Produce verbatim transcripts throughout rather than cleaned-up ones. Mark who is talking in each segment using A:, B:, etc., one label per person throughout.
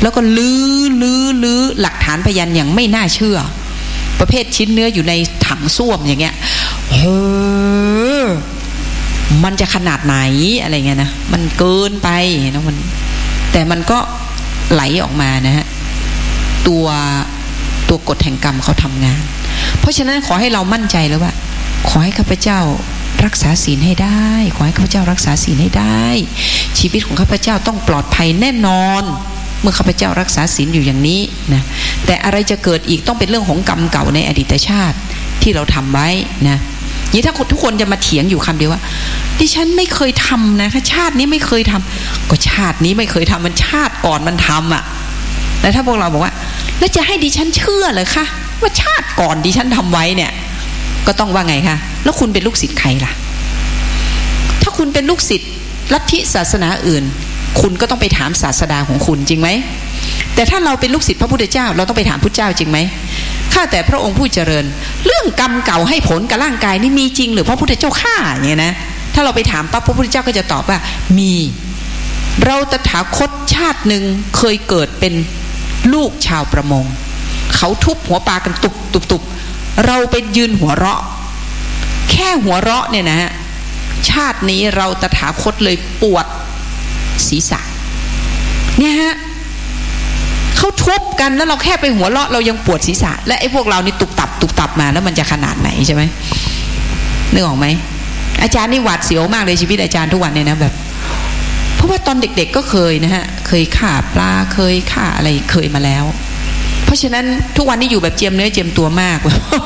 A: แล้วก็ลื้อลื้อลื้อหลักฐานพยานอย่างไม่น่าเชื่อประเภทชิ้นเนื้ออยู่ในถังส้วมอย่างเงี้ยเฮ้อมันจะขนาดไหนอะไรเงี้ยนะมันเกินไปนะมันแต่มันก็ไหลออกมานะฮะตัวตัวกฎแห่งกรรมเขาทำงานเพราะฉะนั้นขอให้เรามั่นใจแล้วว่าขอให้ข้าพเจ้ารักษาศีลให้ได้ขอให้ข้าพเจ้ารักษาศีลให้ได้ชีวิตของข้าพเจ้าต้องปลอดภัยแน่นอนเมื่อข้าพเจ้ารักษาศีลอยู่อย่างนี้นะแต่อะไรจะเกิดอีกต้องเป็นเรื่องของกรรมเก่าในอดีตชาติที่เราทำไว้นะนี่ถ้าทุกคนจะมาเถียงอยู่คำเดียวว่าดิฉันไม่เคยทำนะชาตินี้ไม่เคยทำก็ชาตินี้ไม่เคยทำมันชาติก่อนมันทำอ่ะแล้วถ้าพวกเราบอกว่าแล้วจะให้ดิฉันเชื่อเลยคะว่าชาติก่อนดิฉันทำไว้เนี่ยก็ต้องว่าไงคะแล้วคุณเป็นลูกศิษย์ใครล่ะถ้าคุณเป็นลูกศิษย์ลัทธิศาสนาอื่นคุณก็ต้องไปถามศาสดาของคุณจริงไหมแต่ถ้าเราเป็นลูกศิษย์พระพุทธเจ้าเราต้องไปถามพุทธเจ้าจริงไหมข้าแต่พระองค์ผู้เจริญเรื่องกรรมเก่าให้ผลกับร่างกายนี่มีจริงหรือพระพุทธเจ้าข้าอย่างนี้นะถ้าเราไปถามปั๊บพระพุทธเจ้าก็จะตอบว่ามีเราตถาคตชาติหนึ่งเคยเกิดเป็นลูกชาวประมงเขาทุบหัวปลากันตุบตุบตุบเราไปยืนหัวเราะแค่หัวเราะเนี่ยนะฮะชาตินี้เราตถาคตเลยปวดศีรษะเนี่ยฮะเขาทุบกันแล้วเราแค่ไปหัวเราะเรายังปวดศีรษะและไอ้พวกเรานี่ตุบตับตุบตับมาแล้วมันจะขนาดไหนใช่ไหมนึกออกไหมอาจารย์นี่หวาดเสียวมากเลยชีวิตอาจารย์ทุกวันเนี่ยนะแบบเพราะว่าตอนเด็กๆก็เคยนะฮะเคยฆ่าปลาเคยฆ่าอะไรเคยมาแล้วเพราะฉะนั้นทุกวันนี้อยู่แบบเจียมเนื้อเจียมตัวมาก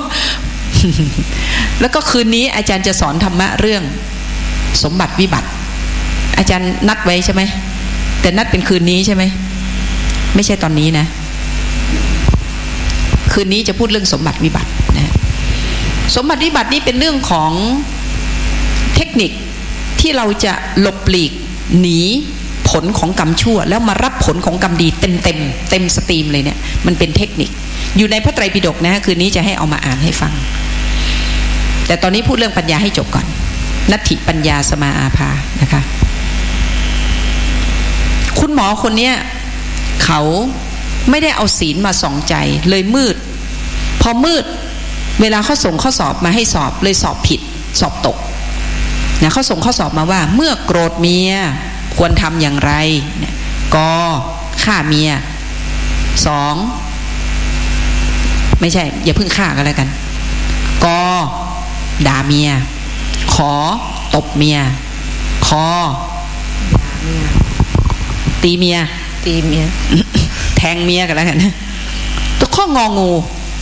A: แล้วก็คืนนี้อาจารย์จะสอนธรรมะเรื่องสมบัติวิบัติอาจารย์นัดไว้ใช่ไหมแต่นัดเป็นคืนนี้ใช่ไหมไม่ใช่ตอนนี้นะคืนนี้จะพูดเรื่องสมบัติวิบัตินะสมบัติวิบัตินี้เป็นเรื่องของเทคนิคที่เราจะหลบหลีกหนีผลของกรรมชั่วแล้วมารับผลของกรรมดีเต็มเต็มเต็มสตรีมเลยเนี่ยมันเป็นเทคนิคอยู่ในพระไตรปิฎกนะคืนนี้จะให้เอามาอ่านให้ฟังแต่ตอนนี้พูดเรื่องปัญญาให้จบก่อนนัตถิปัญญาสมาอาภานะคะคุณหมอคนเนี้ยเขาไม่ได้เอาศีลมาส่องใจเลยมืดพอมืดเวลาเขาส่งข้อสอบมาให้สอบเลยสอบผิดสอบตกนะเขาส่งข้อสอบมาว่าเมื่อโกรธเมียควรทำอย่างไรเนี่ยกฆ่าเมียสองไม่ใช่อย่าเพิ่งฆ่ากันแล้วกันกด่าเมียขอตบเมียคอตีเมียตีเมีย แทงเมียกันแล้วกันตัวข้ององู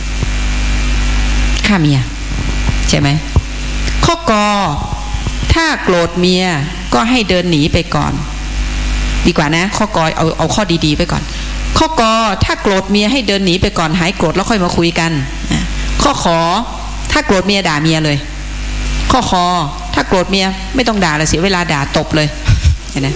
A: ฆ่าเมียใช่ไหมข้อกอถ้าโกรธเมียก็ให้เดินหนีไปก่อนดีกว่านะข้อกอเอาเอาข้อดีๆไปก่อนข้อกอถ้าโกรธเมียให้เดินหนีไปก่อนหายโกรธแล้วค่อยมาคุยกันข้อขอถ้าโกรธเมียด่าเมียเลยข้อคอถ้าโกรธเมียไม่ต้องด่าเลยเสียเวลาด่าตบเลยเห็นไหม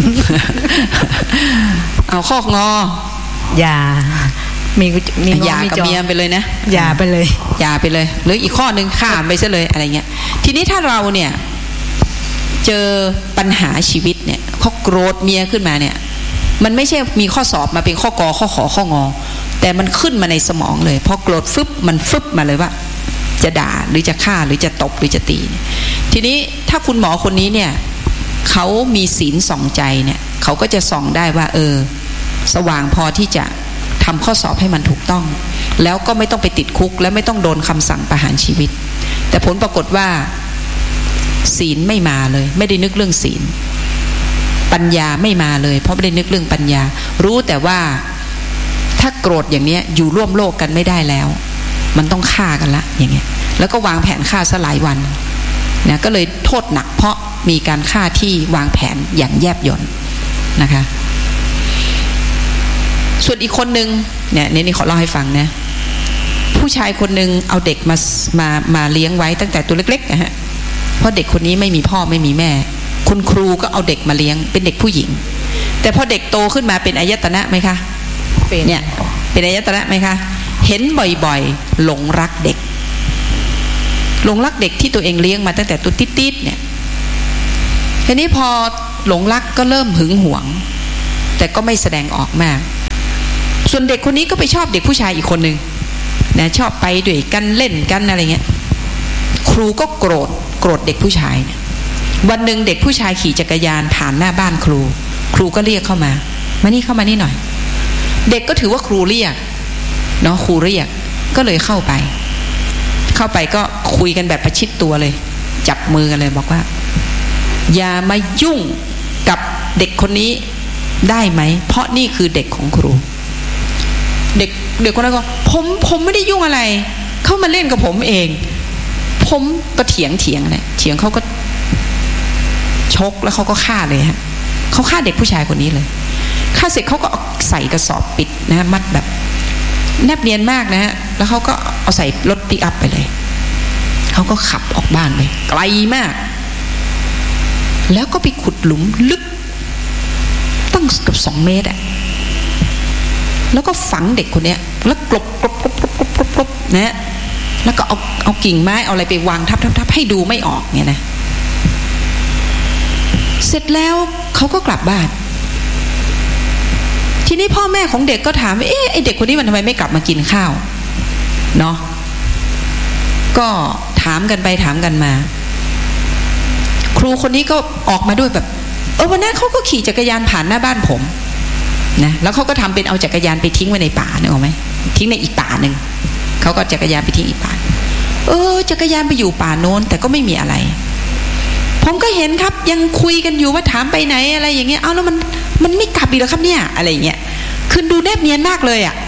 A: เอาข้องอ
B: อย่ามีมี
A: อย่ากับเมียไปเลยนะ
B: อย่าไปเลย
A: อย่าไปเลยหรืออีกข้อหนึ่งข้ามไปซะเลยอะไรเงี้ยทีนี้ถ้าเราเนี่ยเจอปัญหาชีวิตเนี่ยเขาโกรธเมียขึ้นมาเนี่ยมันไม่ใช่มีข้อสอบมาเป็นข้อกอข้อขอข้องอแต่มันขึ้นมาในสมองเลยพอโกรธฟึบมันฟึบมาเลยว่าจะด่าหรือจะฆ่าหรือจะตบหรือจะตีทีนี้ถ้าคุณหมอคนนี้เนี่ยเขามีศีลส่องใจเนี่ยเขาก็จะส่องได้ว่าเออสว่างพอที่จะทำข้อสอบให้มันถูกต้องแล้วก็ไม่ต้องไปติดคุกและไม่ต้องโดนคำสั่งประหารชีวิตแต่ผลปรากฏว่าศีลไม่มาเลยไม่ได้นึกเรื่องศีลปัญญาไม่มาเลยเพราะไม่ได้นึกเรื่องปัญญารู้แต่ว่าถ้าโกรธอย่างเนี้ยอยู่ร่วมโลกกันไม่ได้แล้วมันต้องฆ่ากันละอย่างเงี้ยแล้วก็วางแผนฆ่าซะหลายวันนะก็เลยโทษหนักเพราะมีการฆ่าที่วางแผนอย่างแยบยลนะคะส่วนอีกคนนึงเนี่ยนี่ขอเล่าให้ฟังนะผู้ชายคนนึงเอาเด็กมามามาเลี้ยงไว้ตั้งแต่ตัวเล็กๆนะฮะเพราะเด็กคนนี้ไม่มีพ่อไม่มีแม่คุณครูก็เอาเด็กมาเลี้ยงเป็นเด็กผู้หญิงแต่พอเด็กโตขึ้นมาเป็นอายตนะไหมคะเนี่ยเป็นอายตนะไหมคะเห็นบ่อยๆหลงรักเด็กหลงรักเด็กที่ตัวเองเลี้ยงมาตั้งแต่ตัวติดๆเนี่ยทีนี้พอหลงรักก็เริ่มหึงหวงแต่ก็ไม่แสดงออกมากส่วนเด็กคนนี้ก็ไปชอบเด็กผู้ชายอีกคนนึงนะชอบไปด้วยกันเล่นกันอะไรเงี้ยครูก็โกรธโกรธเด็กผู้ชายเนี่ยวันหนึ่งเด็กผู้ชายขี่จักรยานผ่านหน้าบ้านครูครูก็เรียกเข้ามามานี่เข้ามานี่หน่อยเด็กก็ถือว่าครูเรียกเนาะครูเรียกก็เลยเข้าไปเข้าไปก็คุยกันแบบประชิดตัวเลยจับมือกันเลยบอกว่าอย่ามายุ่งกับเด็กคนนี้ได้ไหมเพราะนี่คือเด็กของครูเด็กเด็กคนนั้นก็ผมผมไม่ได้ยุ่งอะไรเข้ามาเล่นกับผมเองผมก็เถียงเถียงเลยเถียงเขาก็ชกแล้วเขาก็ฆ่าเลยฮะเขาฆ่าเด็กผู้ชายคนนี้เลยฆ่าเสร็จเขาก็เอาใส่กระสอบปิดนะมัดแบบแนบเนียนมากนะฮะแล้วเขาก็เอาใส่รถปิกอัพไปเลยเขาก็ขับออกบ้านไปไกลมากแล้วก็ไปขุดหลุมลึกตั้งเกือบสองเมตรอะแล้วก็ฝังเด็กคนนี้แล้วกลบกลบกลบกลบกลบกลบกลบนะแล้วก็เอาเอากิ่งไม้เอาอะไรไปวางทับทับทับให้ดูไม่ออกเนี่ยนะเสร็จแล้วเขาก็กลับบ้านทีนี้พ่อแม่ของเด็กก็ถามว่าเอ๊ะไอเด็กคนนี้มันทำไมไม่กลับมากินข้าวเนาะก็ถามกันไปถามกันมาครูคนนี้ก็ออกมาด้วยแบบเออวันนั้นเขาก็ขี่จักรยานผ่านหน้าบ้านผมนะแล้วเขาก็ทำเป็นเอาจักรยานไปทิ้งไว้ในป่านึกออกไหมทิ้งในอีกป่าหนึ่งเขาก็จักรยานไปทิ้งอีกป่าเออจักรยานไปอยู่ป่าโน้นแต่ก็ไม่มีอะไรผมก็เห็นครับยังคุยกันอยู่ว่าถามไปไหนอะไรอย่างเงี้ยเอาแล้วมันมันไม่กลับอีกแล้วครับเนี่ยอะไรอย่างเงี้ยคือดูแนบเนียนมากเลยอ่ะ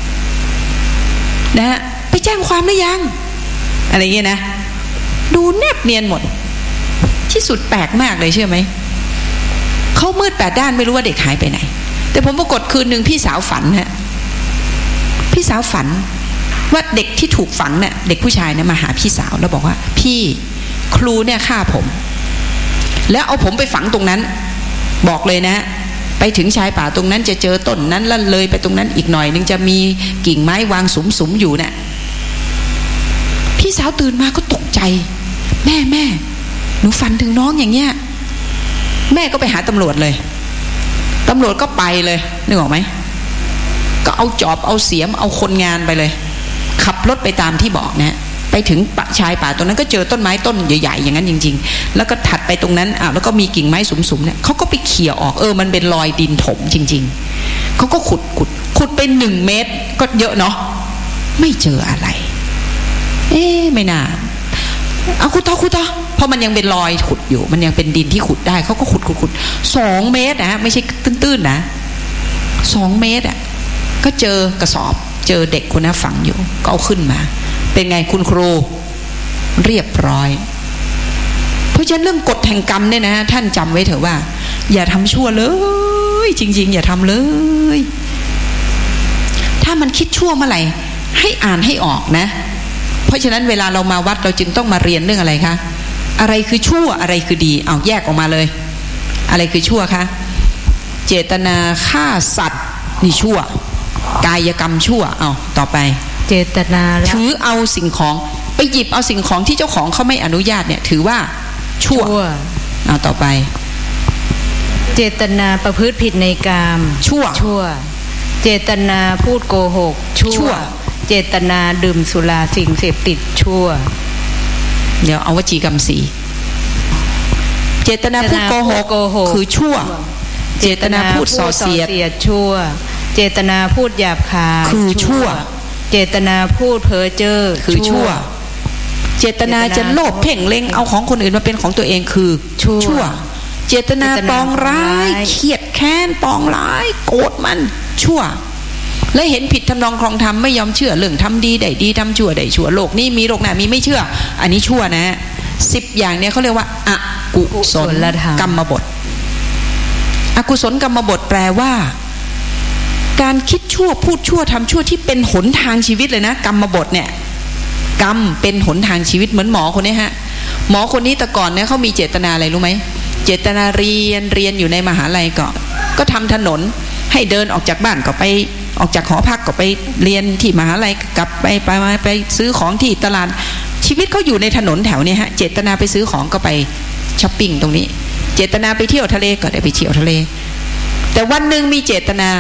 A: นะฮะไปแจ้งความหรือยังอะไรเงี้ยนะดูแนบเนียนหมดที่สุดแปลกมากเลยเชื่อไหมเขามืดแปดด้านไม่รู้ว่าเด็กหายไปไหนแต่ผมปรากฏคืนหนึ่งพี่สาวฝันฮะพี่สาวฝันว่าเด็กที่ถูกฝังเนี่ยเด็กผู้ชายเนี่ยมาหาพี่สาวแล้วบอกว่าพี่ครูเนี่ยฆ่าผมแล้วเอาผมไปฝังตรงนั้นบอกเลยนะไปถึงชายป่าตรงนั้นจะเจอต้นนั้นแล้วเลยไปตรงนั้นอีกหน่อยนึงจะมีกิ่งไม้วางสุมๆอยู่เนี่ยพี่สาวตื่นมาก็ตกใจแม่แม่หนูฝันถึงน้องอย่างเงี้ยแม่ก็ไปหาตำรวจเลยตำรวจก็ไปเลยนึกออกไหมก็เอาจอบเอาเสียมเอาคนงานไปเลยขับรถไปตามที่บอกนะไปถึงชายป่าตรงนั้นก็เจอต้นไม้ต้นใหญ่ๆอย่างนั้นจริงๆแล้วก็ถัดไปตรงนั้นอ้าวแล้วก็มีกิ่งไม้สุมๆเนี่ยเขาก็ไปเขี่ยออกเออมันเป็นรอยดินถมจริงๆเขาก็ขุดขุดขุดไปหนึ่งเมตรก็เยอะเนาะไม่เจออะไรเอ๊ะไม่น่าเอาขุดต่อขุดต่อเพราะมันยังเป็นรอยขุดอยู่มันยังเป็นดินที่ขุดได้เขาก็ขุดขุดขุดสองเมตรนะไม่ใช่ตื้นๆนะสองเมตรอ่ะก็เจอกระสอบเจอเด็กคนนั้นฝังอยู่ก็เอาขึ้นมาเป็นไงคุณครูเรียบร้อยเพราะฉะนั้นเรื่องกฎแห่งกรรมเนี่ยนะท่านจำไว้เถอะว่าอย่าทำชั่วเลยจริงๆอย่าทำเลยถ้ามันคิดชั่วเมื่อไหร่ให้อ่านให้ออกนะเพราะฉะนั้นเวลาเรามาวัดเราจึงต้องมาเรียนเรื่องอะไรคะอะไรคือชั่วอะไรคือดีเอาแยกออกมาเลยอะไรคือชั่วคะเจตนาฆ่าสัตว์นี่ชั่วกายกรรมชั่วเอาต่อไป
B: เจตนา
A: ถือเอาสิ่งของไปหยิบเอาสิ่งของที่เจ้าของเขาไม่อนุญาตเนี่ยถือว่าชั่วเอาต่อไป
B: เจตนาประพฤติผิดในกาม
A: ชั่ว
B: ชั่วเจตนาพูดโกหกชั่วเจตนาดื่มสุราสิ่งเสพติดชั่ว
A: เดี๋ยวเอาวจีกรรมสีเจตนาพูดโกหกคือชั่วเจตนาพูดส่อเสียด
B: ชั่วเจตนาพูดหยาบคาย
A: คือชั่ว
B: เจตนาพูดเพ้อเจ้อ
A: คือชั่วเจตนาจะโลภเพ่งเล็งเอาของคนอื่นมาเป็นของตัวเองคือชั่วเจตนาปองร้ายเคียดแค้นปองร้ายโกรธมันชั่วและเห็นผิดทำนองครองธรรมไม่ยอมเชื่อเรื่องทำดีได้ดีทำชั่วได้ชั่วโลกนี้มีโลกหน้ามีไม่เชื่ออันนี้ชั่วนะสิบอย่างเนี้ยเขาเรียกว่าอกุศลกรรมบทอกุศลกรรมบทแปลว่าการคิดชั่วพูดชั่วทำชั่วที่เป็นหนทางชีวิตเลยนะกรรมบทเนี่ยกรรมเป็นหนทางชีวิตเหมือนหมอคนนี้ฮะหมอคนนี้แต่ก่อนเนี่ยเขามีเจตนาอะไรรู้ไหมเจตนาเรียนเรียนอยู่ในมหาลัยก็ก็ทำถนนให้เดินออกจากบ้านก็ไปออกจากหอพักก็ไปเรียนที่มหาลัยกลับไปไปไปซื้อของที่ตลาดชีวิตเขาอยู่ในถนนแถวนี้ฮะเจตนาไปซื้อของก็ไปช้อปปิ้งตรงนี้เจตนาไปเที่ยวทะเลก็ได้ไปเที่ยวทะเลแต่วันหนึ่งมีเจตนา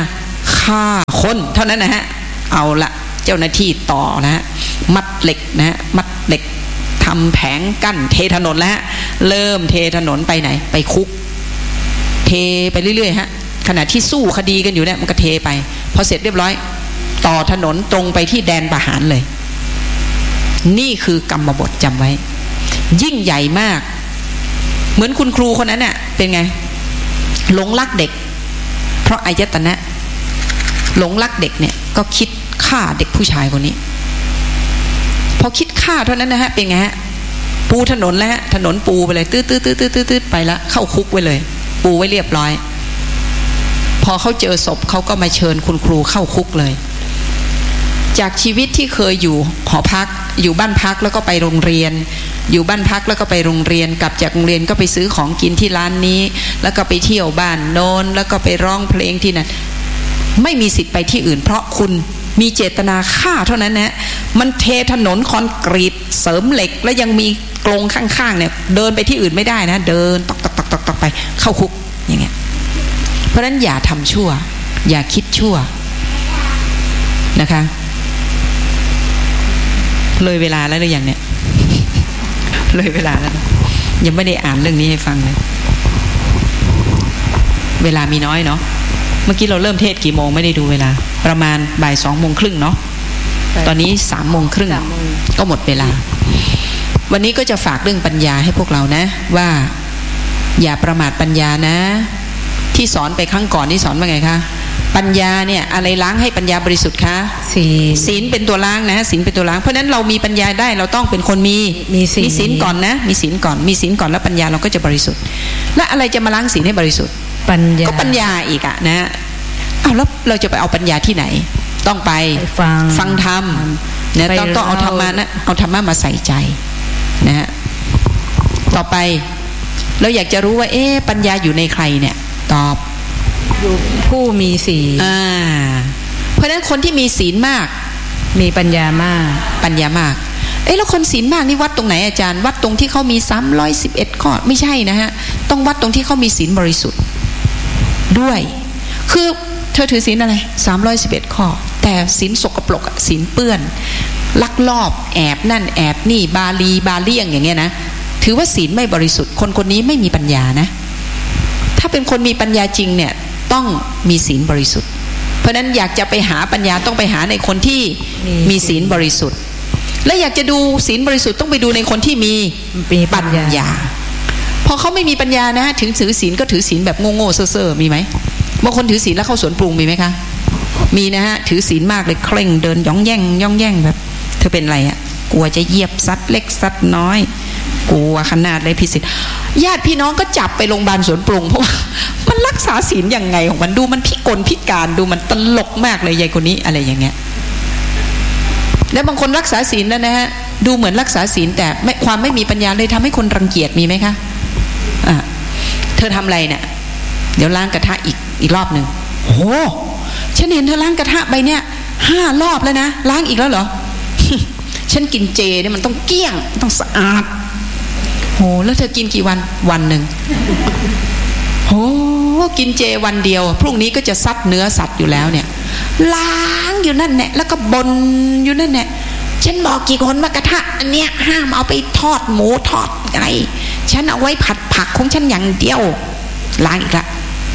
A: ฆ่าคนเท่านั้นนะฮะเอาละเจ้าหน้าที่ต่อนะฮะมัดเหล็กนะฮะมัดเหล็กทำแผงกั้นเทถนนแล้วฮะเริ่มเทถนนไปไหนไปคุกเทไปเรื่อยๆฮะขณะที่สู้คดีกันอยู่เนี่ยมันก็เทไปพอเสร็จเรียบร้อยต่อถนนตรงไปที่แดนประหารเลยนี่คือกรรมบทจำไว้ยิ่งใหญ่มากเหมือนคุณครูคนนั้นน่ะเป็นไงหลงรักเด็กเพราะอายตนะหลงรักเด็กเนี่ยก็คิดฆ่าเด็กผู้ชายคนนี้พอคิดฆ่าเท่านั้นนะฮะเป็นไงฮะปูถนนแล้วฮะถนนปูไปเลยตื้อตื้อตื้อตื้อตื้อไปแล้วเข้าคุกไว้เลยปูไว้เรียบร้อยพอเขาเจอศพเขาก็มาเชิญคุณครูเข้าคุกเลยจากชีวิตที่เคยอยู่หอพักอยู่บ้านพักแล้วก็ไปโรงเรียนอยู่บ้านพักแล้วก็ไปโรงเรียนกลับจากโรงเรียนก็ไปซื้อของกินที่ร้านนี้แล้วก็ไปเที่ยวบ้านโน้นแล้วก็ไปร้องเพลงที่นั่นไม่มีสิทธิ์ไปที่อื่นเพราะคุณมีเจตนาฆ่าเท่านั้นนะมันเทถนนคอนกรีตเสริมเหล็กแล้วยังมีกรงข้างๆเนี่ยเดินไปที่อื่นไม่ได้นะเดินตอกตอกตอกตอกตอกไปเข้าคุกอย่างเงี้ยเพราะฉะนั้นอย่าทำชั่วอย่าคิดชั่วนะคะเลยเวลาแล้วหรือยังเนี่ยเลยเวลาแล้วยังไม่ได้อ่านเรื่องนี้ให้ฟังเลยเวลามีน้อยเนาะเมื่อกี้เราเริ่มเทศกี่โมงไม่ได้ดูเวลาประมาณบ่ายสองโมงครึ่งเนาะตอนนี้สามโมงครึ่งก็หมดเวลาวันนี้ก็จะฝากเรื่องปัญญาให้พวกเรานะว่าอย่าประมาทปัญญานะที่สอนไปครั้งก่อนที่สอนว่าไงคะปัญญาเนี่ยอะไรล้างให้ปัญญาบริสุทธิ์คะศีลศีลเป็นตัวล้างนะศีลเป็นตัวล้างเพราะนั้นเรามีปัญญาได้เราต้องเป็นคนมีมีศีลก่อนนะมีศีลก่อนมีศีลก่อนแล้วปัญญาเราก็จะบริสุทธิ์และอะไรจะมาล้างศีลให้บริสุทธิ์ปัญญาก็ปัญญาอีกอะนะเอาแล้วเราจะไปเอาปัญญาที่ไหนต้องไปฟังฟังธรรมนะต้องต้องเอาธรรมะนะเอาธรรมะมาใส่ใจนะฮะต่อไปเราอยากจะรู้ว่าเอ๊ะปัญญาอยู่ในใครเนี่ยตอบอยู่ผู้มีศีลอ่าเพราะฉะนั้นคนที่มีศีลมากมีปัญญามากปัญญามากเอ๊ะแล้วคนศีลมากนี่วัดตรงไหนอาจารย์วัดตรงที่เขามีสามร้อยสิบเอ็ดข้อไม่ใช่นะฮะต้องวัดตรงที่เขามีศีลบริสุทธิ์ด้วยคือเธอถือศีลอะไรสามร้อยสิบเอ็ดข้อแต่ศีลสกปรกศีลเปื้อนลักลอบแอบนั่นแอบนี่บาลีบาเลี่ยงอย่างเงี้ยนะถือว่าศีลไม่บริสุทธิ์คนคนนี้ไม่มีปัญญานะถ้าเป็นคนมีปัญญาจริงเนี่ยต้องมีศีลบริสุทธิ์เพราะนั้นอยากจะไปหาปัญญาต้องไปหาในคนที่มีศีลบริสุทธิ์และอยากจะดูศีลบริสุทธิ์ต้องไปดูในคนที่มีปัญญาพอเขาไม่มีปัญญานะถึงถือศีลก็ถือศีลแบบโง่ๆเซ่อๆมีไหมบางคนถือศีลแล้วเข้าสวนปรุงมีไหมคะมีนะฮะถือศีลมากเลยเคร่งเดินย่องแย่งย่องแย่งแบบเธอเป็นอะไรอ่ะกลัวจะเหยียบซัดเล็กซัดน้อยกลัวขนาดเลยพิสิทธิ์ญาติพี่น้องก็จับไปโรงพยาบาลสวนปรุงเพราะว่ามันรักษาศีลยังไงของมันดูมันพิกลพิการดูมันตลกมากเลยยายคนนี้อะไรอย่างเงี้ยแล้วบางคนรักษาศีลแล้วนะฮะดูเหมือนรักษาศีลแต่ความไม่มีปัญญาเลยทำให้คนรังเกียจมีไหมคะอ่ะเธอทำอะไรเนี่ยเดี๋ยวล้างกระทะอีกอีกรอบหนึ่งโอ้ฉันเห็นเธอล้างกระทะไปเนี่ยห้ารอบแล้วนะล้างอีกแล้วเหรอ ฉันกินเจเนี่ยมันต้องเกลี้ยงต้องสะอาดโหแล้วเธอกินกี่วันวันหนึ่งโหกินเจวันเดียวพรุ่งนี้ก็จะซัดเนื้อสัตว์อยู่แล้วเนี่ยล้างอยู่นั่นแหละแล้วก็บนอยู่นั่นแหละฉันบอกกี่คนว่ากระทะอันเนี้ยห้ามเอาไปทอดหมูทอดไก่ฉันเอาไว้ผัดผักของฉันอย่างเดียวล้างอีกละ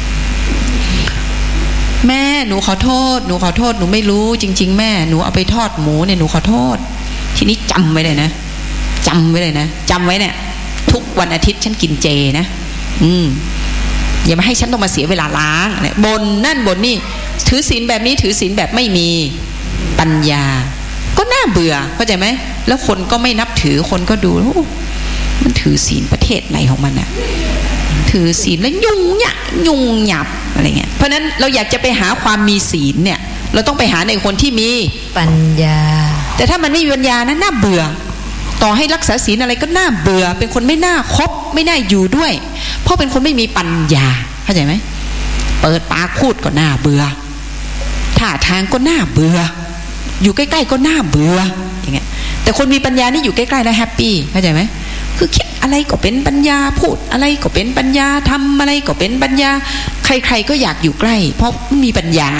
A: แม่หนูขอโทษหนูขอโทษหนูไม่รู้จริงๆแม่หนูเอาไปทอดหมูเนี่ยหนูขอโทษทีนี้จำไว้เลยนะจำไว้เลยนะจำไว้เนี่ยทุกวันอาทิตย์ฉันกินเจนะอืมอย่ามาให้ฉันต้องมาเสียเวลาล้างเนี่ยบนนั่นบนนี่ถือศีลแบบนี้ถือศีลแบบไม่มีปัญญาก็น่าเบื่อเข้าใจไหมแล้วคนก็ไม่นับถือคนก็ดูมันถือศีลประเทศไหนของมันน่ะถือศีลแล้วยุ่งยากยุ่งหยับอะไรเงี้ยเพราะนั้นเราอยากจะไปหาความมีศีลเนี่ยเราต้องไปหาในคนที่มีปัญญาแต่ถ้ามันไม่มีปัญญานะน่าเบื่อต่อให้รักษาศีลอะไรก็น่าเบื่อเป็นคนไม่น่าคบไม่น่าอยู่ด้วยเพราะเป็นคนไม่มีปัญญาเข้าใจไหมเปิดปากพูดก็น่าเบื่อท่าทางก็น่าเบื่ออยู่ใกล้ๆก็น่าเบื่ออย่างเงี้ยแต่คนมีปัญญานี่อยู่ใกล้ๆแล้วแฮปปี้เข้าใจไหมคือคิดอะไรก็เป็นปัญญาพูดอะไรก็เป็นปัญญาทำอะไรก็เป็นปัญญาใครๆก็อยากอยู่ใกล้เพราะมีปัญญา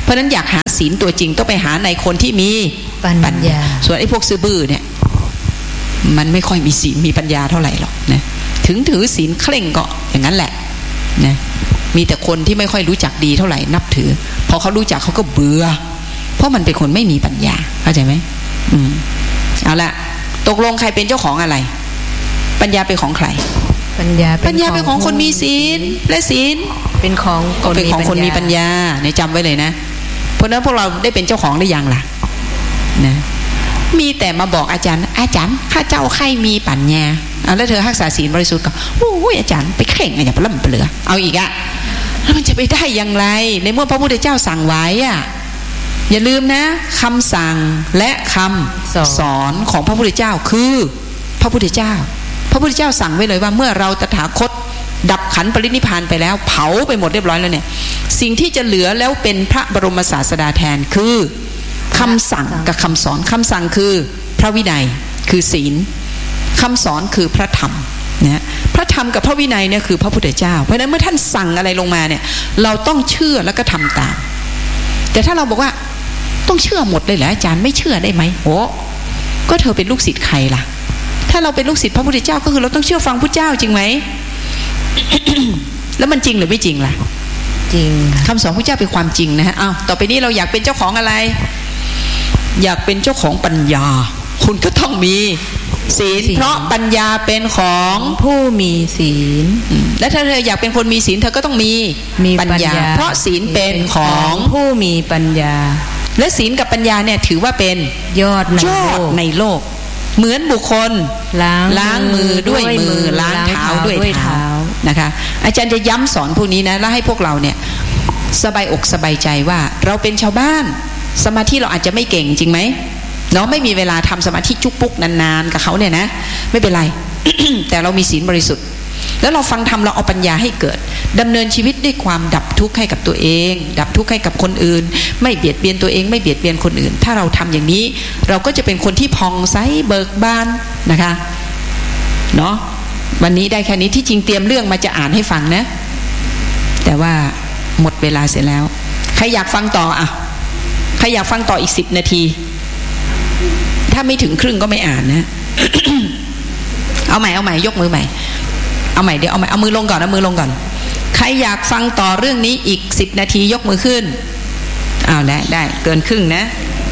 A: เพราะนั้นอยากหาศีลตัวจริงต้องไปหาในคนที่มีปัญญาส่วนไอ้พวกซื่อบื้อเนี่ยมันไม่ค่อยมีศีลมีปัญญาเท่าไหร่หรอกนะถึงถือศีลเคร่งก็อย่างนั้นแหละนะมีแต่คนที่ไม่ค่อยรู้จักดีเท่าไหร่นับถือพอเขารู้จักเขาก็เบื่อเพราะมันเป็นคนไม่มีปัญญาเข้าใจไหมอืมเอาละตกลงใครเป็นเจ้าของอะไรปัญญาเป็นของใคร
B: ปัญญา
A: ปัญญาเป็นของคนมีศีลและศีล
B: เป็นของ
A: คนเป็นของคนมีปัญญาเนี่ยจำไว้เลยนะเพราะนั้นพวกเราได้เป็นเจ้าของหรือยังล่ะนะมีแต่มาบอกอาจารย์อาจารย์ข้าเจ้าใครมีปัญญาเอาแล้วเธอรักษาศีลบริสุทธิ์ก็โอ้ยอาจารย์ไปเข่งอะไรอย่างเปล่าเปลือเอาอีกอะแล้วมันจะไปได้อย่างไรในเมื่อพระพุทธเจ้าสั่งไว้อะอย่าลืมนะคำสั่งและคำสอนของพระพุทธเจ้าคือพระพุทธเจ้าพระพุทธเจ้าสั่งไว้เลยว่าเมื่อเราตถาคตดับขันธ์ปรินิพพานไปแล้วเผาไปหมดเรียบร้อยแล้วเนี่ยสิ่งที่จะเหลือแล้วเป็นพระบรมศาสดาแทนคือคำสั่งกับคำสอนคำสั่งคือพระวินัยคือศีลคำสอนคือพระธรรมนะพระธรรมกับพระวินัยเนี่ยคือพระพุทธเจ้าเพราะฉะนั้นเมื่อท่านสั่งอะไรลงมาเนี่ยเราต้องเชื่อแล้วก็ทำตามแต่ถ้าเราบอกว่าต้องเชื่อหมดเลยเหรออาจารย์ไม่เชื่อได้ไหมโอ้ก็เธอเป็นลูกศิษย์ใครล่ะถ้าเราเป็นลูกศิษย์พระพุทธเจ้าก็คือเราต้องเชื่อฟังพระเจ้าจริงไหม แล้วมันจริงหรือไม่จริงล่ะ
B: จริง
A: คำสอนพระเจ้าเป็นความจริงนะฮะอ้าวต่อไปนี้เราอยากเป็นเจ้าของอะไรอยากเป็นเจ้าของปัญญาคุณก็ต้องมีศีลเพราะปัญญาเป็นของ
B: ผู้มีศีล
A: และถ้าเธออยากเป็นคนมีศีลเธอก็ต้องมีปัญญาเพราะศีลเป็นของ
B: ผู้มีปัญญา
A: และศีลกับปัญญาเนี่ยถือว่าเป็น
B: ยอดในโลก
A: ในโลกเหมือนบุคคล
B: ล้าง
A: ล้างมือด้วยมือล้างเท้าด้วยเท้านะคะอาจารย์จะย้ำสอนพวกนี้นะแล้วให้พวกเราเนี่ยสบายอกสบายใจว่าเราเป็นชาวบ้านสมาธิเราอาจจะไม่เก่งจริงไหมเนาะไม่มีเวลาทำสมาธิจุกปุ๊กนานๆกับเขาเนี่ยนะไม่เป็นไร แต่เรามีศีลบริสุทธิ์แล้วเราฟังธรรมเราเอาปัญญาให้เกิดดำเนินชีวิตด้วยความดับทุกข์ให้กับตัวเองดับทุกข์ให้กับคนอื่นไม่เบียดเบียนตัวเองไม่เบียดเบียนคนอื่นถ้าเราทำอย่างนี้เราก็จะเป็นคนที่ผ่องใสเบิกบานนะคะเนาะวันนี้ได้แค่นี้ที่จริงเตรียมเรื่องมาจะอ่านให้ฟังนะแต่ว่าหมดเวลาเสร็จแล้วใครอยากฟังต่ออ่ะใครอยากฟังต่ออีกสิบนาทีถ้าไม่ถึงครึ่งก็ไม่อ่านนะ เอาใหม่เอาใหม่ยกมือใหม่เอาใหม่เดี๋ยวเอาใหม่เอามือลงก่อนเอามือลงก่อนใครอยากฟังต่อเรื่องนี้อีกสิบนาทียกมือขึ้นอ้าวได้ได้เกินครึ่งนะ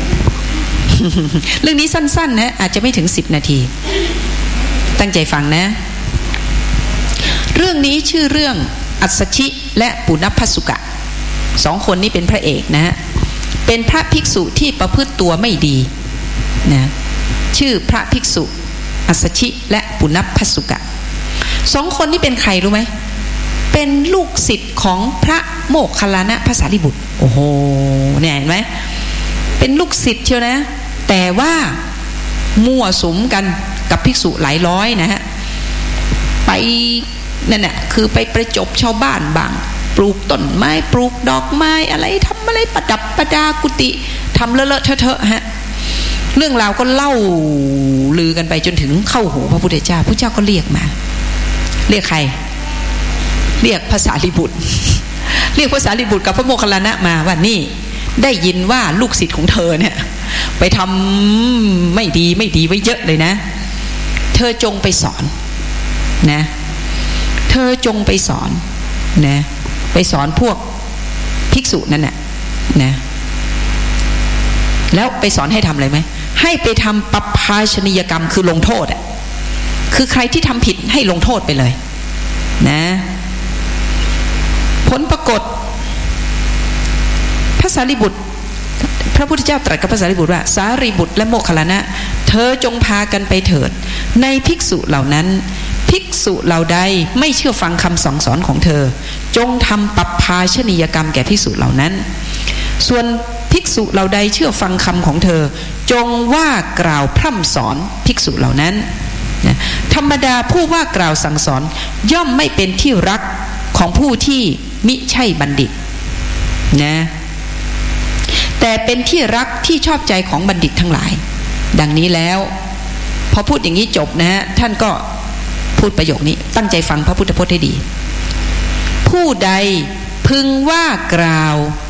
A: เรื่องนี้สั้นๆนะอาจจะไม่ถึงสิบนาทีตั้งใจฟังนะเรื่องนี้ชื่อเรื่องอัสสชิและปุณพพสุกะสองคนนี้เป็นพระเอกนะฮะเป็นพระภิกษุที่ประพฤติตัวไม่ดีนะชื่อพระภิกษุอัสสชิและปุณพพสุกะสองคนนี้เป็นใครรู้ไหมเป็นลูกศิษย์ของพระโมคคัลลานะพระสารีบุตรโอ้โหเนี่ยเห็นไหมเป็นลูกศิษย์เชียวนะแต่ว่ามั่วสุมกันกับภิกษุหลายร้อยนะฮะไปนั่นแหละคือไปประจบชาวบ้านบางปลูกต้นไม้ปลูกดอกไม้อะไรทำอะไรประดับประดากุฏิทำเลอะๆเทอะๆฮะเรื่องราวก็เล่าลือกันไปจนถึงเข้าหูพระพุทธเจ้าพระเจ้าก็เรียกมาเรียกใครเรียกพระสารีบุตรเรียกพระสารีบุตรกับพระโมคคัลลานะมาว่านี่ได้ยินว่าลูกศิษย์ของเธอเนี่ยไปทำไม่ดีไม่ดีไว้เยอะเลยนะเธอจงไปสอนนะเธอจงไปสอนนะไปสอนพวกภิกษุนั่นน่ะนะแล้วไปสอนให้ทำอะไรไหมให้ไปทำปัปภาชนียกรรมคือลงโทษอ่ะคือใครที่ทำผิดให้ลงโทษไปเลยนะผลปรากฏพระสารีบุตรพระพุทธเจ้าตรัสกับพระสารีบุตรว่าสารีบุตรและโมคคัลลานะเธอจงพากันไปเถิดในภิกษุเหล่านั้นภิกษุเหล่าใดไม่เชื่อฟังคำสั่งสอนของเธอจงทำปัปภาชนียกรรมแก่ภิกษุเหล่านั้นส่วนภิกษุเหล่าใดเชื่อฟังคำของเธอจงว่ากล่าวพร่ำสอนภิกษุเหล่านั้นนะธรรมดาผู้ว่ากล่าวสั่งสอนย่อมไม่เป็นที่รักของผู้ที่มิใช่บัณฑิตนะแต่เป็นที่รักที่ชอบใจของบัณฑิตทั้งหลายดังนี้แล้วพอพูดอย่างนี้จบนะฮะท่านก็พูดประโยคนี้ตั้งใจฟังพระพุทธพจน์ให้ดีผู้ใดพึงว่ากล่าวผ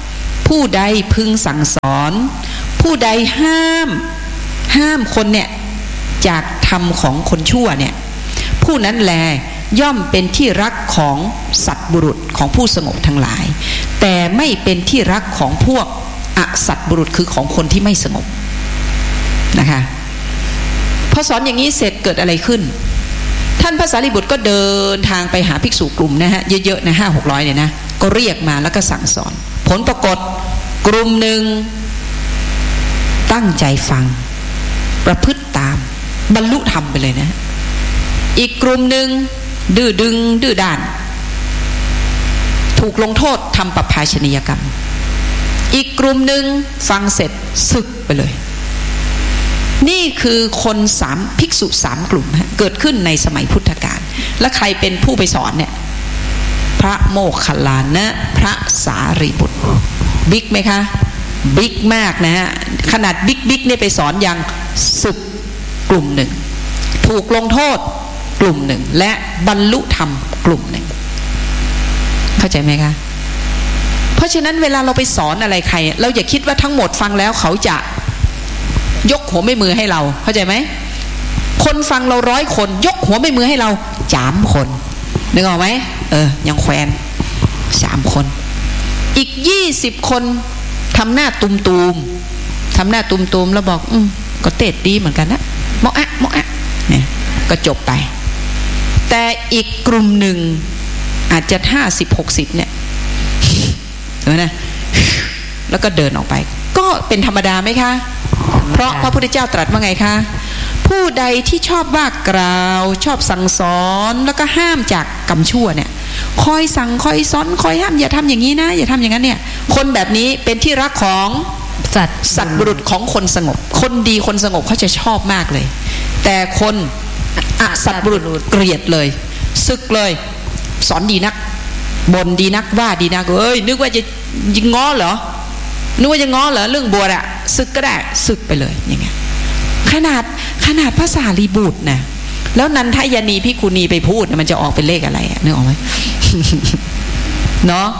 A: ผู้ใดพึงสั่งสอนผู้ใดห้ามห้ามคนเนี่ยจากธรรมของคนชั่วเนี่ยผู้นั้นแลย่อมเป็นที่รักของสัตบุรุษของผู้สงบทั้งหลายแต่ไม่เป็นที่รักของพวกอสัตบุรุษคือของคนที่ไม่สงบนะคะพอสอนอย่างนี้เสร็จเกิดอะไรขึ้นท่านพระสารีบุตรก็เดินทางไปหาภิกษุกลุ่มนะฮะเยอะๆนะห้าหกร้อยเนี่ยนะก็เรียกมาแล้วก็สั่งสอนผลปรากฏกลุ่มหนึ่งตั้งใจฟังประพฤติตามบรรลุธรรมไปเลยนะอีกกลุ่มหนึ่งดื้อดึงดื้อด้านถูกลงโทษทำปภาชนียกรรมอีกกลุ่มหนึ่งฟังเสร็จสึกไปเลยนี่คือคนสามภิกษุสามกลุ่มเกิดขึ้นในสมัยพุทธกาลและใครเป็นผู้ไปสอนเนี่ยพระโมคคัลลานะพระสารีบุตรบิ๊กไหมคะบิ๊กมากนะฮะขนาดบิ๊กบิ๊กเนี่ยไปสอนยังสึกกลุ่มหนึ่งถูกลงโทษกลุ่มหนึ่งและบรรลุธรรมกลุ่มหนึ่งเข้าใจไหมคะเพราะฉะนั้นเวลาเราไปสอนอะไรใครเราอย่าคิดว่าทั้งหมดฟังแล้วเขาจะยกหัวไม่มือให้เราเข้าใจไหมคนฟังเราร้อยคนยกหัวไม่มือให้เราสามคนนึกออกไหมเออยังแควนสามคนอีกยี่สิบคนทำหน้าตุมตูมทำหน้าตุมตูมแล้วบอกอืมก็เตะดีเหมือนกันนะมอกอะมอกอะเนี่ยก็จบไปแต่อีกกลุ่มหนึ่งอาจจะห้าสิบหกสิบเนี่ยเห็นไหมนะแล้วก็เดินออกไปก็เป็นธรรมดาไหมคะเพราะพระพุทธเจ้าตรัสว่าไงคะผู้ใดที่ชอบว่ากล่าวชอบสั่งสอนแล้วก็ห้ามจากกรรมชั่วเนี่ยคอยสั่งคอยสอนคอยห้ามอย่าทำอย่างนี้นะอย่าทำอย่างนั้นเนี่ยคนแบบนี้เป็นที่รักของสัตว์สัตว์บุรุษของคนสงบคนดีคนสงบเขาจะชอบมากเลยแต่คนอสัตว์บุรุษเกลียดเลยสึกเลยสอนดีนักบ่นดีนักว่าดีนักเอ้ยนึกว่าจะยิงง้อเหรอนึกว่าจะง้อเหรอเรื่องบวชอะสึกก็ได้สึกไปเลยอย่างเงี้ยขนาดขนาดพระสารีบุตรนะแล้วนันทยานีภิกขุณีไปพูดมันจะออกเป็นเลขอะไรอะนึกออกไหม เนาะ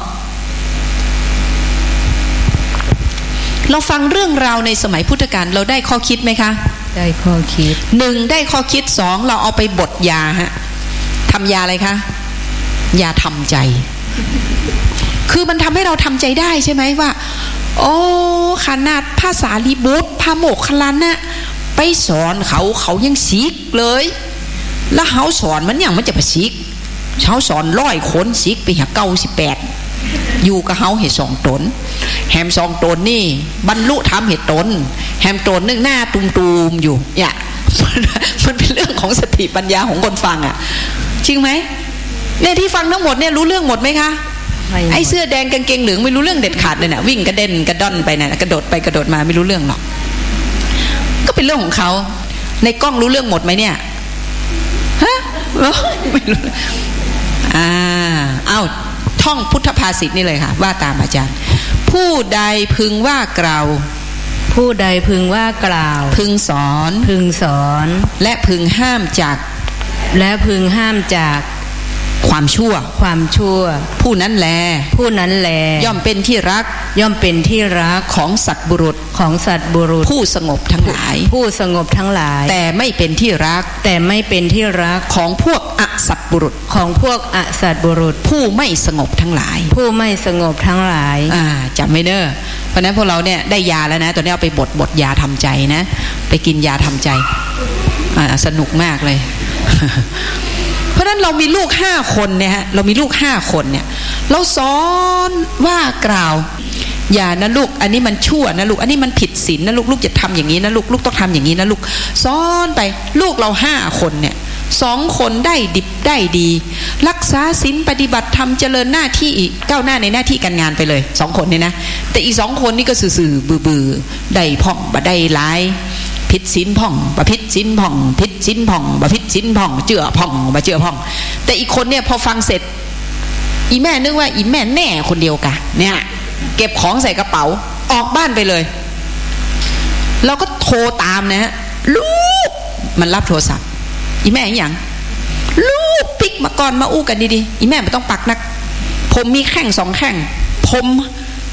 A: เราฟังเรื่องราวในสมัยพุทธกาลเราได้ข้อคิดไหมคะ
B: ได้ข้อคิด
A: หนึ่งได้ข้อคิดสองเราเอาไปบดยาฮะทำยาอะไรคะยาทำใจคือมันทำให้เราทำใจได้ใช่ไหมว่าโอ้ขนาดพระสารีบุตรพระโมคคัลลานะไปสอนเขาเขายังซิกเลยแล้วเขาสอนมันอย่างมันจะไปซิกเขาสอนร้อยคนซิกไปหาเก้าสิบแปดอยู่กับเขาเหตุสองตนแฮมสองตนนี่บรรลุธรรมเหตุตนแฮมตนนึงหน้าตุ่มๆอยู่เนี่ยมันเป็นเรื่องของสติปัญญาของคนฟังอ่ะจริงไหมเนี่ยที่ฟังทั้งหมดเนี่ยรู้เรื่องหมดไหมคะไอ้เสื้อแดงกางเกงเหลืองไม่รู้เรื่องเด็ดขาดเลยนะวิ่งกระเด็นกระดอนไปนะกระโดดไปกระโดดมาไม่รู้เรื่องหรอกก็เป็นเรื่องของเขาในกล้องรู้เรื่องหมดไหมเนี่ยฮะไม่รู้อ่าเอ้าท่องพุทธภาษิตนี่เลยค่ะว่าตามอาจารย์ผู้ใดพึงว่ากล่าว
B: ผู้ใดพึงว่ากล่าว
A: พึงสอน
B: พึงสอน
A: และพึงห้ามจาก
B: และพึงห้ามจาก
A: ความชั่ว
B: ความชั่ว
A: ผู้นั้นแล
B: ผู้นั้นแล
A: ย่อมเป็นที่รัก
B: ย่อมเป็นที่รัก
A: ของสัตว์บุรุษ
B: ของสัตว์บุรุษ
A: ผู้สงบทั้งหลาย
B: ผู้สงบทั้งหลาย
A: แต่ไม่เป็นที่รัก
B: แต่ไม่เป็นที่รัก
A: ของพวกอสัตว์บุรุษ
B: ของพวกอสัตว์บุรุษ
A: ผู้ไม่สงบทั้งหลาย
B: ผู้ไม่สงบทั้งหลาย
A: อ่าจำไม่เด้อเพราะนั้นพวกเราเนี่ยได้ยาแล้วนะตอนนี้เอาไปบดบดยาทำใจนะไปกินยาทำใจอ่าสนุกมากเลยเพราะนั้นเรามีลูกห้าคนเนี่ยฮะเรามีลูกห้าคนเนี่ยเราสอนว่ากล่าวอย่านะลูกอันนี้มันชั่วนะลูกอันนี้มันผิดศีลนะลูกลูกจะทำอย่างนี้นะลูกลูกต้องทำอย่างนี้นะลูกสอนไปลูกเราห้าคนเนี่ยสองคนได้ดิบได้ดีรักษาศีลปฏิบัติธรรมเจริญหน้าที่ก้าวหน้าในหน้าที่การงานไปเลยสองคนเนี่ยนะแต่อีกสองคนนี่ก็สื่อๆบื้อๆได้พ่องบ่ได้ร้ายพิษสินพ่องบะพิษสินพ่องพิษสินพ่องบะพิษสินพ่องเจือพ่องบะเจือพ่องแต่อีกคนเนี่ยพอฟังเสร็จอีแม่นึกว่าอีแม่แน่คนเดียวกันเนี่ยเก็บของใส่กระเป๋าออกบ้านไปเลยเราก็โทรตามนะฮะลูกมันรับโทรศัพท์อีแม่อย่างลูกปิกมาก่อนมาอู้กันดีๆอีแม่ไม่ต้องปักนักผมมีแข้งสองแข้งผม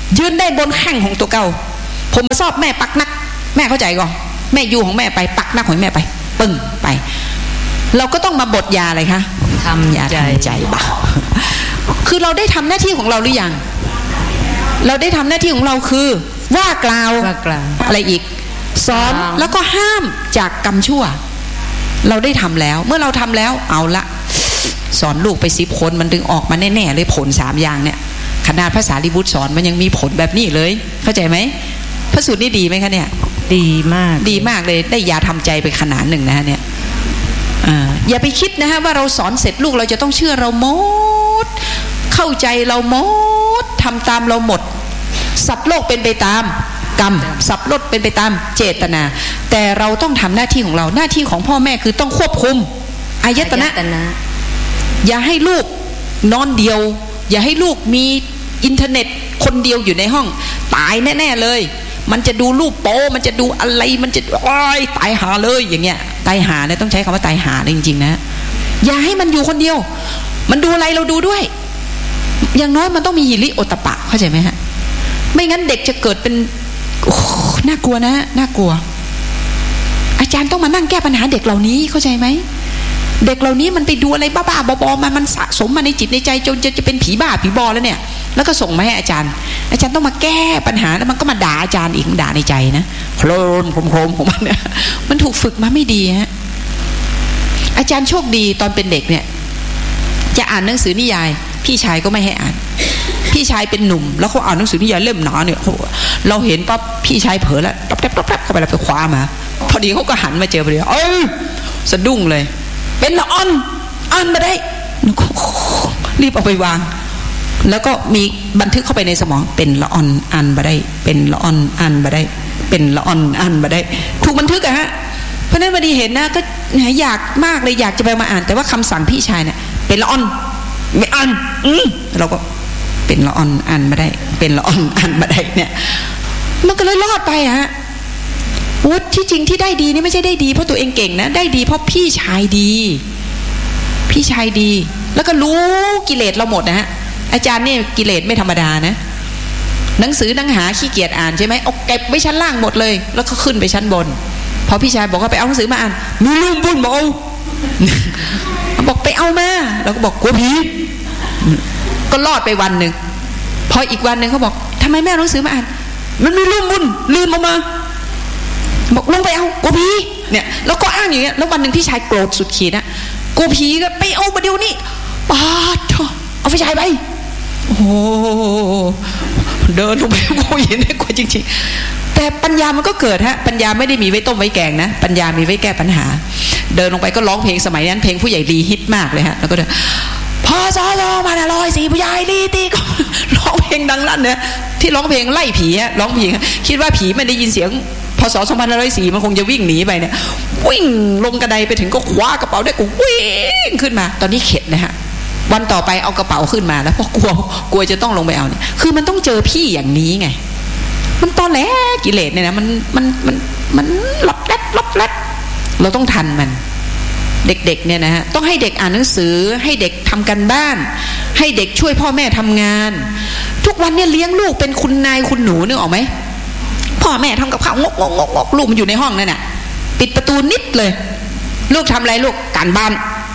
A: ยืนได้บนแข้งของตัวเก่าผมมาชอบแม่ปักนักแม่เข้าใจก่อนแม่อยู่ของแม่ไปปักนักของแม่ไปปึ้งไปเราก็ต้องมาบทยาอะไรคะทำยาทำใจบ้าคือเราได้ทำหน้าที่ของเราหรือยังเราได้ทำหน้าที่ของเราคือว่ากล่าวอะไรอีกสอนแล้วก็ห้ามจากกรรมชั่วเราได้ทำแล้วเมื่อเราทำแล้วเอาละสอนลูกไปสิบคนมันดึงออกมาแน่ๆเลยผลสามอย่างเนี่ยขนาดภาษาลิบุตรสอนมันยังมีผลแบบนี้เลยเข้าใจไหมพระสูตรนี่ดีไหมคะเนี่ย
B: ดีมาก
A: ดีมากเลยได้ยาทำใจไปขนาดหนึ่งนะฮะเนี่ยอย่าไปคิดนะฮะว่าเราสอนเสร็จลูกเราจะต้องเชื่อเราหมดเข้าใจเราหมดทำตามเราหมดสัตว์โลกเป็นไปตามกรรมสัตว์โลกเป็นไปตามเจตนาแต่เราต้องทำหน้าที่ของเราหน้าที่ของพ่อแม่คือต้องควบคุมอายตนะอย่าให้ลูกนอนเดียวอย่าให้ลูกมีอินเทอร์เน็ตคนเดียวอยู่ในห้องตายแน่ๆเลยมันจะดูรูปโป๊มันจะดูอะไรมันจะโอ๊ยตายหาเลยอย่างเงี้ยตายหาเนี่ยต้องใช้คำว่าตายหาเลยจริงๆนะอย่าให้มันอยู่คนเดียวมันดูอะไรเราดูด้วยอย่างน้อยมันต้องมีหิริโอตปะเข้าใจไหมฮะไม่งั้นเด็กจะเกิดเป็นน่ากลัวนะน่ากลัวอาจารย์ต้องมานั่งแก้ปัญหาเด็กเหล่านี้เข้าใจไหมเด็กเหล่านี้มันไปดูอะไรบ้าๆบอๆมามันสะสมมาในจิตในใจจนจะจะเป็นผีบ้าผีบอแล้วเนี่ยแล้วก็ส่งมาให้อาจารย์อาจารย์ต้องมาแก้ปัญหาแล้วมันก็มาด่าอาจารย์อีกด่าในใจนะโคลนโครมของมันเนี่ยมันถูกฝึกมาไม่ดีฮะอาจารย์โชคดีตอนเป็นเด็กเนี่ยจะอ่านหนังสือนิยายพี่ชายก็ไม่ให้อ่านพี่ชายเป็นหนุ่มแล้วเขาอ่านหนังสือนิยายเล่มหนาเนี่ยเราเห็นปั๊บพี่ชายเผลอแล้วปั๊บปั๊บปั๊บปั๊บเข้าไปแล้วไปคว้ามาพอดีเขาก็หันมาเจอพอดีเอ้ยสะดุ้งเลยเป็นละอ่อนอ่านมาได้รีบเอาไปวางแล้วก็มีบันทึกเข้าไปในสมองเป็นละอ่อนอ่านมาได้เป็นละอ่อนอ่านมาได้เป็นละอ่อนอ่านมาได้ถูกบันทึกอะฮะเพราะนั้นวันนี้เห็นนะก็อยากมากเลยอยากจะไปมาอ่านแต่ว่าคำสั่งพี่ชายเนี่ยเป็นละอ่อนไม่อ่านอืมเราก็เป็นละอ่อนอ่านมาได้เป็นละอ่อนอ่านมาได้เนี่ยมันก็เลยรอดไปอะฮะวุฒิที่จริงที่ได้ดีนี่ไม่ใช่ได้ดีเพราะตัวเองเก่งนะได้ดีเพราะพี่ชายดีพี่ชายดีแล้วก็รู้กิเลสเราหมดนะฮะอาจารย์นี่กิเลสไม่ธรรมดานะหนังสือหนังหาขี้เกียจอ่านใช่ไหมเอาเก็บไว้ชั้นล่างหมดเลยแล้วก็ขึ้นไปชั้นบนพอพี่ชายบอกว่าไปเอาหนังสือมาอ่านมีลืมบุญบอกเอาบอกไปเอามาเราก็บอกกลัวผีก็รอดไปวันหนึ่งพออีกวันหนึ่งเขาบอกทำไมแม่เอาหนังสือมาอ่านมันมีลืมบุญลืมออกมาบอกลงไปเอากูผีเนี่ยแล้วก็อ้างอย่างเงี้ยแล้ววันหนึ่งพี่ชายโกรธสุดขีดนะกูผีก็ไปเอามาเดี๋ยวนี้ปาดเอาพี่ชายไปโอ้โหเดินลงไปโอ้ยเห็นได้กว่าจริงๆแต่ปัญญามันก็เกิดฮะปัญญาไม่ได้มีไว้ต้มไว้แกงนะปัญญามีไว้แก้ปัญหาเดินลงไปก็ร้องเพลงสมัยนั้นเพลงผู้ใหญ่ลีฮิตมากเลยฮะแล้วก็เดินพอซอซอมาลอยสีผู้ใหญ่ลีตีก็ร้องเพลงดังลั่นเนี่ยที่ร้องเพลงไล่ผีฮะร้องผีคิดว่าผีไม่ได้ยินเสียงพศสองพันห้าร้อยสี่มันคงจะวิ่งหนีไปเนี่ยวิ่งลงกระไดไปถึงก็คว้ากระเป๋าได้กูวิ่งขึ้นมาตอนนี้เข็ดนะฮะวันต่อไปเอากระเป๋าขึ้นมาแล้วเพราะกลัวกลัวจะต้องลงไปเอาเนี่ยคือมันต้องเจอพี่อย่างนี้ไงมันตอนแรกกิเลสเนี่ยนะมันมันมันมันลบแลดลบแลดเราต้องทันมันเด็กๆเนี่ยนะฮะต้องให้เด็กอ่านหนังสือให้เด็กทำกันบ้านให้เด็กช่วยพ่อแม่ทำงานทุกวันเนี่ยเลี้ยงลูกเป็นคุณนายคุณหนูนึกออกไหมพ่อแม่ทำกับข้าวงกงกงกลูกมันอยู่ในห้องนั่นน่ะปิดประตูนิดเลยลูกทำอะไรลูกการบ้าน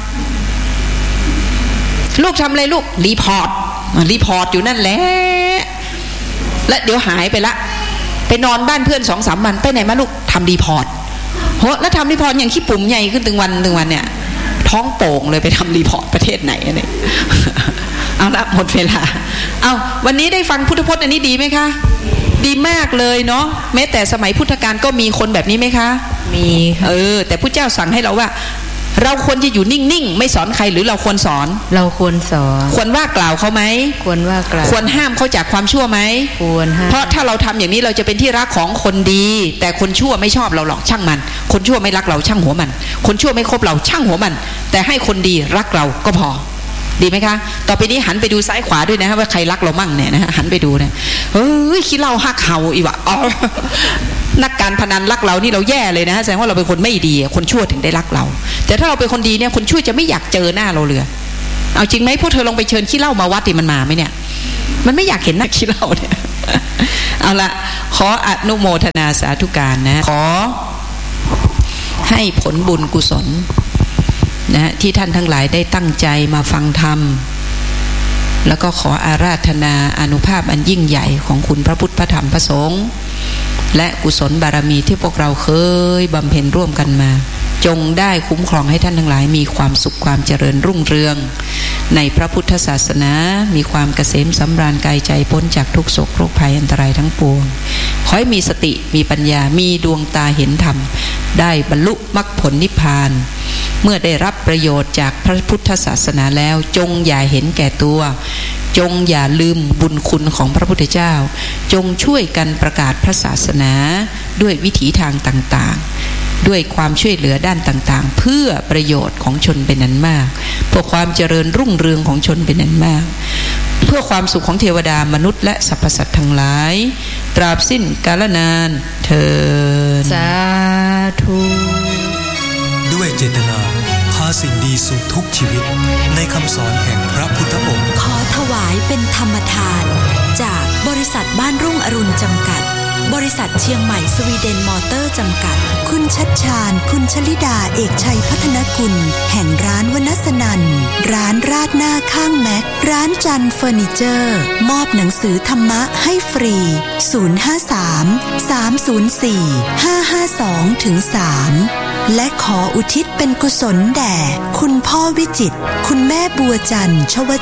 A: ลูกทำอะไรลูกรีพอร์ตรีพอร์ตอยู่นั่นแหละและเดี๋ยวหายไปละไปนอนบ้านเพื่อนสองสามวันไปไหนมาลูกทำรีพอร์ตโหแล้วทำรีพอร์ตอย่างขี้ปุ่มใหญ่ขึ้นถึงวันถึงวันเนี่ยท้องโป่งเลยไปทำรีพอร์ตประเทศไหนเนี่ยเอาละหมดเวลาเอาวันนี้ได้ฟังพุทธพจน์อันนี้ดีไหมคะดีมากเลยเนาะแม้แต่สมัยพุทธกาลก็มีคนแบบนี้ไหมคะ
B: มี
A: เออแต่พุทธเจ้าสั่งให้เราว่าเราควรจะอยู่นิ่งๆไม่สอนใครหรือเราควรสอน
B: เราควรสอน
A: ควรว่ากล่าวเขาไหม
B: ควรว่ากล่าว
A: ควรห้ามเขาจากความชั่วไหม
B: ควรห้าม
A: เพราะถ้าเราทำอย่างนี้เราจะเป็นที่รักของคนดีแต่คนชั่วไม่ชอบเราหรอกช่างมันคนชั่วไม่รักเราช่างหัวมันคนชั่วไม่คบเราช่างหัวมันแต่ให้คนดีรักเราก็พอดีไหมคะต่อไปนี้หันไปดูซ้ายขวาด้วยนะว่าใครรักเรามั่งเนี่ยนะหันไปดูนะเฮ้ยขี้เหล้าฮักเห่าอีวะอ๋อนักการพนันรักเรานี่เราแย่เลยนะแสดงว่าเราเป็นคนไม่ดีคนชั่วถึงได้รักเราแต่ถ้าเราเป็นคนดีเนี่ยคนชั่วจะไม่อยากเจอหน้าเราเลยเอาจริงไหมพวกเธอลองไปเชิญขี้เหล้ามาวัดดิมันมาไหมเนี่ยมันไม่อยากเห็นหน้าขี้เหล้าเนี่ยเอาละขออนุโมทนาสาธุการนะขอให้ผลบุญกุศลนะที่ท่านทั้งหลายได้ตั้งใจมาฟังธรรมแล้วก็ขออาราธนาอานุภาพอันยิ่งใหญ่ของคุณพระพุทธพระธรรมพระสงฆ์และกุศลบารมีที่พวกเราเคยบำเพ็ญร่วมกันมาจงได้คุ้มครองให้ท่านทั้งหลายมีความสุขความเจริญรุ่งเรืองในพระพุทธศาสนามีความเกษมสำราญกายใจพ้นจากทุกโศกโรคภัยอันตรายทั้งปวงขอให้มีสติมีปัญญามีดวงตาเห็นธรรมได้บรรลุมรรคผลนิพพานเมื่อได้รับประโยชน์จากพระพุทธศาสนาแล้วจงอย่าเห็นแก่ตัวจงอย่าลืมบุญคุณของพระพุทธเจ้าจงช่วยกันประกาศพระศาสนาด้วยวิถีทางต่างๆด้วยความช่วยเหลือด้านต่างๆเพื่อประโยชน์ของชนเป็นอันมากเพื่อความเจริญรุ่งเรืองของชนเป็นอันมากเพื่อความสุขของเทวดามนุษย์และสรรพสัตว์ทั้งหลายตราบสิ้นกาลนานเทอญ
B: สาธุ
C: ด้วยเจตนาพาสิ่งดีสู่ทุกชีวิตในคำสอนแห่งพระพุทธองค์
D: ขอถวายเป็นธรรมทานจากบริษัทบ้านรุ่งอรุณจำกัดบริษัทเชียงใหม่สวีเดนมอเตอร์จำกัดคุณชัดชาญคุณชลิดาเอกชัยพัฒนกุลแห่งร้านวนัสนันร้านราดหน้าข้างแม็กร้านจันเฟอร์นิเจอร์มอบหนังสือธรรมะให้ฟรีศูนย์ ห้า สาม สาม ศูนย์ สี่ ห้า ห้า สอง สาม และขออุทิศเป็นกุศลแด่คุณพ่อวิจิตรคุณแม่บัวจันทร์ชว